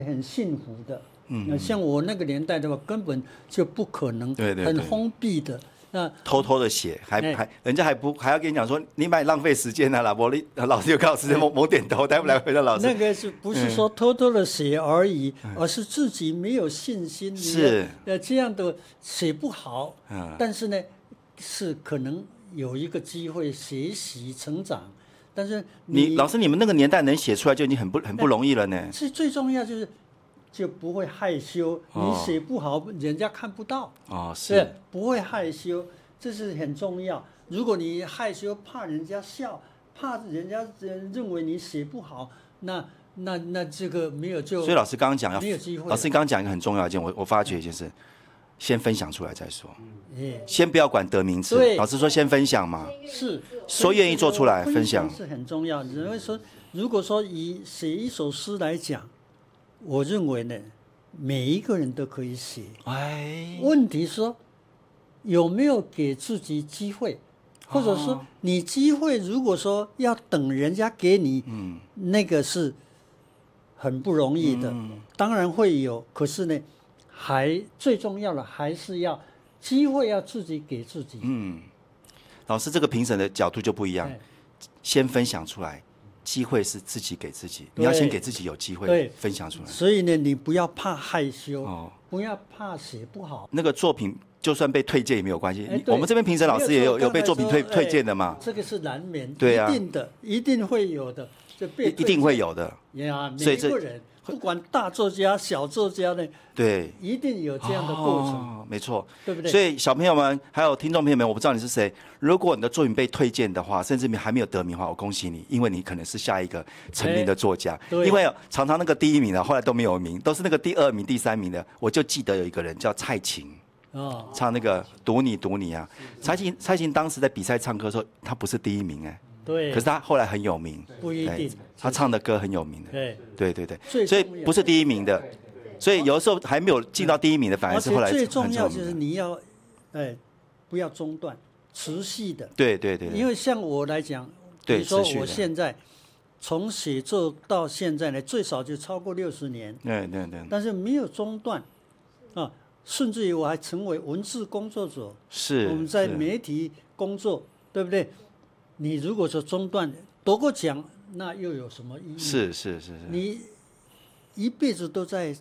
很幸福的。像我那个年代的话，根本就不可能很封闭的。那偷偷的写，人家还要跟你讲说，你买浪费时间啊，老师有告诉猛点头，待不来回答老师。 那个是不是说偷偷的写而已，而是自己没有信心， 是这样的写不好。但是呢，是可能有一个机会学习成长。但是老师，你们那个年代能写出来就已经很不容易了呢。 是最重要就不会害羞，你写不好，人家看不到。是不会害羞，这是很重要。如果你害羞，怕人家笑，怕人家认为你写不好，那这个没有就。 所以老师刚刚讲没有机会。 老师刚刚讲一个很重要的一件，我发觉一件事，先分享出来再说。先不要管得名次，老师说先分享嘛。 是。 说愿意做出来分享是很重要。人会说，如果说以写一首诗来讲。我认为呢，每一个人都可以写。问题说有没有给自己机会，或者说你机会如果说要等人家给你，那个是很不容易的。当然会有，可是呢，最重要的还是要机会要自己给自己。 老师这个评审的角度就不一样，先分享出来。机会是自己给自己，你要先给自己有机会分享出来。 所以呢，你不要怕害羞，不要怕写不好。 那个作品就算被推荐也没有关系。我们这边评审老师也有被作品推荐的嘛？ 这个是难免， 对啊， 一定的，一定会有的， 一定会有的。 每一个人。不管大作家、小作家呢， 对， 一定有这样的过程， 没错， 对不对？ 所以小朋友们还有听众朋友们，我不知道你是谁，如果你的作品被推荐的话，甚至还没有得名的话，我恭喜你，因为你可能是下一个成名的作家。因为常常那个第一名的后来都没有名，都是那个第2名、第3名的。我就记得有一个人叫蔡琴，唱那个赌你赌你啊，蔡琴当时在比赛唱歌的时候，他不是第1名对， 可是他后来很有名， 不一定， 他唱的歌很有名的， 对， 所以不是第1名的，所以有的时候还没有进到第1名的，反而是后来最重要就是你要，不要中断，持续的， 对， 因为像我来讲，比如说我现在从写作到现在呢，最少就超过60年， 对， 但是没有中断，甚至于我还成为文字工作者， 是我们在媒体工作，对不对？你如果说中断得过奖，那又有什么意义？ 是。 你一辈子都在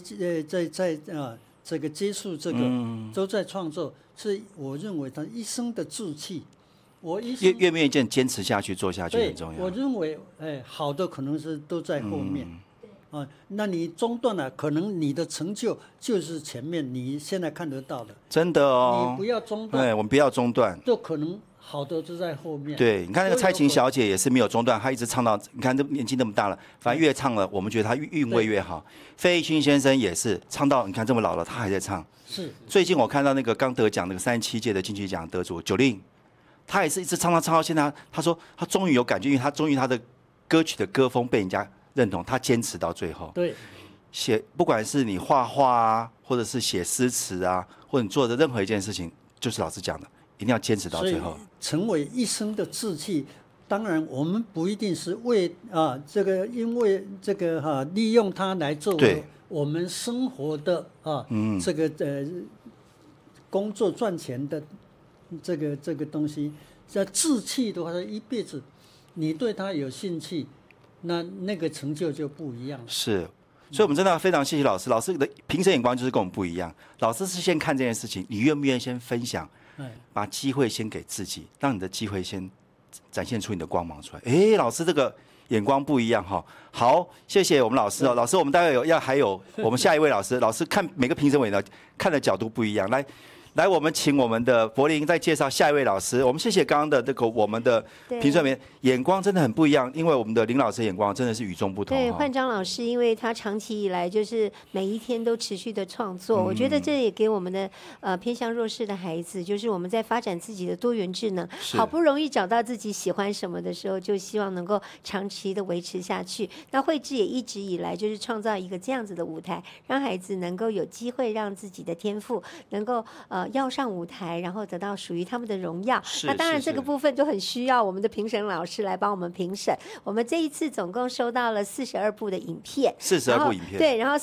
这个接触这个，都在创作，是我认为他一生的志气。我愿不愿意坚持下去做下去很重要。 我认为好的可能是都在后面。那你中断了，可能你的成就就是前面你现在看得到的。 真的哦， 你不要中断。 我们不要中断。 就可能好的就在后面。 对，你看那个蔡琴小姐也是没有中断，她一直唱到，你看这年纪那么大了，反正越唱了，我们觉得她韵味越好。费玉清先生也是唱到，你看这么老了，他还在唱。 是。 最近我看到那个刚得奖那个37届的金曲奖得主9令，他也是一直唱到现在，他说他终于有感觉，因为他终于他的歌曲的歌风被人家认同，他坚持到最后。 对， 不管是你画画啊，或者是写诗词啊，或者你做的任何一件事情，就是老师讲的，一定要坚持到最后， 成为一生的志气。当然，我们不一定是因为这个利用它来作为我们生活的这个工作赚钱的这个东西。这志气的话，一辈子你对它有兴趣。那个成就就不一样了。 是，所以我们真的非常谢谢老师。老师的评审眼光就是跟我们不一样。老师是先看这件事情，你愿不愿意先分享，把机会先给自己，让你的机会先展现出你的光芒出来。老师这个眼光不一样哈。好，谢谢我们老师哦。老师，我们待会还有我们下一位老师，老师看每个评审委员看的角度不一样。来，我们请我们的柏霖再介绍下一位老师。我们谢谢刚刚的我们的评审员，眼光真的很不一样，因为我们的林老师眼光真的是与众不同。 对，焕章老师，因为他长期以来就是每一天都持续的创作，我觉得这也给我们的偏向弱势的孩子，就是我们在发展自己的多元智能，好不容易找到自己喜欢什么的时候，就希望能够长期的维持下去。那慧智也一直以来就是创造一个这样子的舞台，让孩子能够有机会让自己的天赋能够要上舞台，然后得到属于他们的荣耀。那当然这个部分就很需要我们的评审老师来帮我们评审。我们这一次总共收到了42部的影片，对，然后